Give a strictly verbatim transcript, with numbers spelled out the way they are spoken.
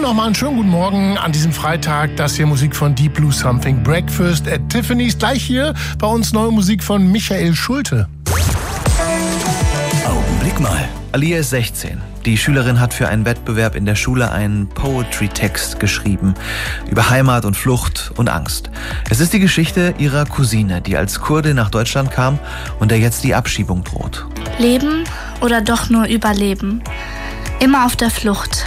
nochmal einen schönen guten Morgen an diesem Freitag. Das hier Musik von Deep Blue Something, Breakfast at Tiffany's. Gleich hier bei uns neue Musik von Michael Schulte. Augenblick mal. Alia ist sechzehn. Die Schülerin hat für einen Wettbewerb in der Schule einen Poetry-Text geschrieben über Heimat und Flucht und Angst. Es ist die Geschichte ihrer Cousine, die als Kurdin nach Deutschland kam und der jetzt die Abschiebung droht. Leben oder doch nur überleben? Immer auf der Flucht,